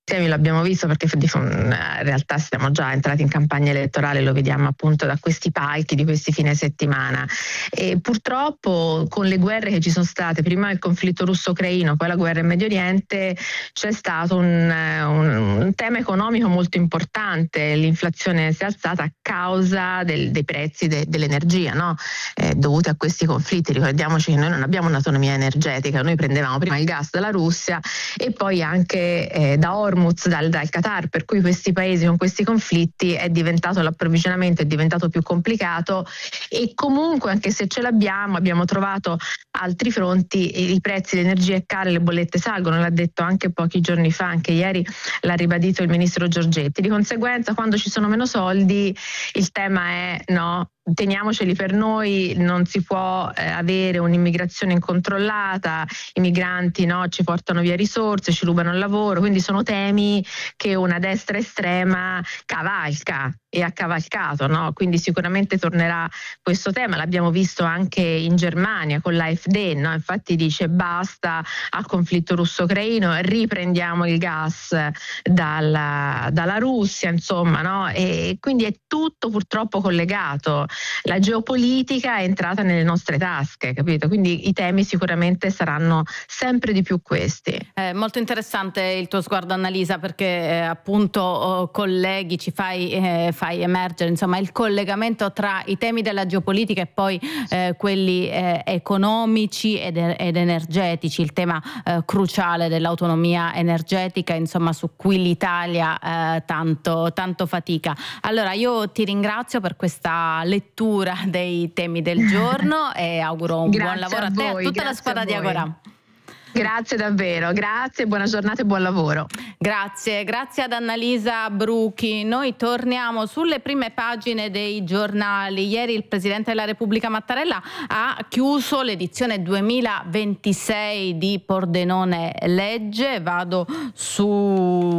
temi l'abbiamo visto, perché in realtà siamo già entrati in campagna elettorale, lo vediamo appunto da questi palchi di questi fine settimana, e purtroppo con le guerre che ci sono state, prima il conflitto russo-ucraino, poi la guerra in Medio Oriente, c'è stato un tema economico molto importante. L'inflazione si è alzata a causa dei prezzi dell'energia, no? Dovuti a questi conflitti. Ricordiamoci che noi non abbiamo un'autonomia energetica, noi prendevamo prima il gas dalla Russia e poi anche da Hormuz, dal Qatar, per cui questi paesi con questi conflitti l'approvvigionamento è diventato più complicato, e comunque anche se ce l'abbiamo, abbiamo trovato altri fronti, i prezzi dell'energia è caro, le bollette salgono, l'ha detto anche pochi giorni fa, anche ieri l'ha ribadito il ministro Giorgetti. Di conseguenza, quando ci sono meno soldi, il tema è no, teniamoceli per noi, non si può avere un'immigrazione incontrollata, i migranti ci portano via risorse, ci rubano il lavoro, quindi sono temi che una destra estrema cavalca e ha cavalcato, no? Quindi sicuramente tornerà questo tema, l'abbiamo visto anche in Germania con l'AfD, no? Infatti dice basta al conflitto russo-ucraino, riprendiamo il gas dalla Russia, insomma, no? E quindi è tutto purtroppo collegato. La geopolitica è entrata nelle nostre tasche, capito? Quindi i temi sicuramente saranno sempre di più questi. Molto interessante il tuo sguardo, Annalisa, perché appunto colleghi, ci fai emergere insomma il collegamento tra i temi della geopolitica e poi quelli economici ed energetici, il tema cruciale dell'autonomia energetica, insomma, su cui l'Italia tanto fatica. Allora io ti ringrazio per questa lettura dei temi del giorno e auguro un buon lavoro a te e a tutta la squadra di Agorà. Grazie davvero, grazie, buona giornata e buon lavoro. Grazie ad Annalisa Bruchi. Noi torniamo sulle prime pagine dei giornali. Ieri il Presidente della Repubblica Mattarella ha chiuso l'edizione 2026 di Pordenone Legge. Vado su